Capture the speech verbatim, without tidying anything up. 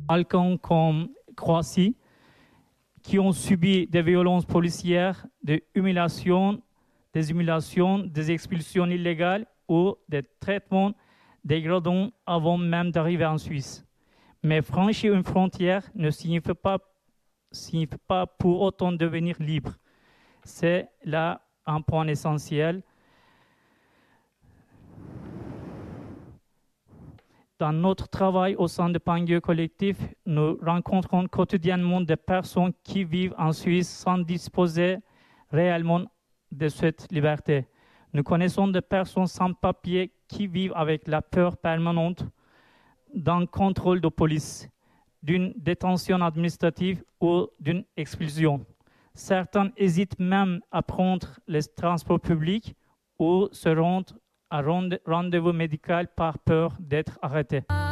Balkans comme Croatie, qui ont subi des violences policières, des humiliations, des humiliations, des expulsions illégales ou des traitements dégradants avant même d'arriver en Suisse. Mais franchir une frontière ne signifie pas, signifie pas pour autant devenir libre. C'est là un point essentiel. Dans notre travail au sein de Pangue Collectif, nous rencontrons quotidiennement des personnes qui vivent en Suisse sans disposer réellement de cette liberté. Nous connaissons des personnes sans papier qui vivent avec la peur permanente d'un contrôle de police, d'une détention administrative ou d'une expulsion. Certains hésitent même à prendre les transports publics ou se rendent à rendez-vous médical par peur d'être arrêtés.